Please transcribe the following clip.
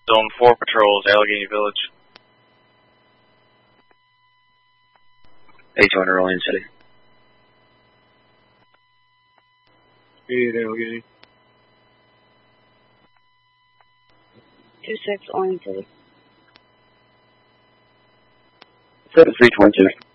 Zone 4 patrols, Allegheny Village. 800 Orleans City. Speed, Allegheny. 26 Orleans City. 7322.